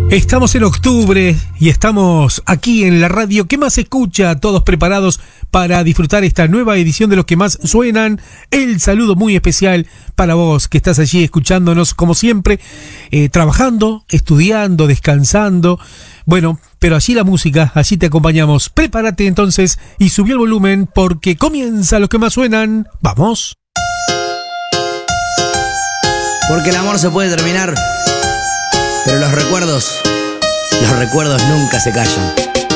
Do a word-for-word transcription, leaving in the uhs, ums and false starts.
Estamos en octubre y estamos aquí en la radio que más se escucha, todos preparados para disfrutar esta nueva edición de Los que más suenan. El saludo muy especial para vos que estás allí escuchándonos como siempre, eh, trabajando, estudiando, descansando. Bueno, pero así la música, así te acompañamos. Prepárate entonces y subí el volumen porque comienza Los que más suenan. ¡Vamos! Porque el amor se puede terminar, pero los recuerdos, los recuerdos nunca se callan.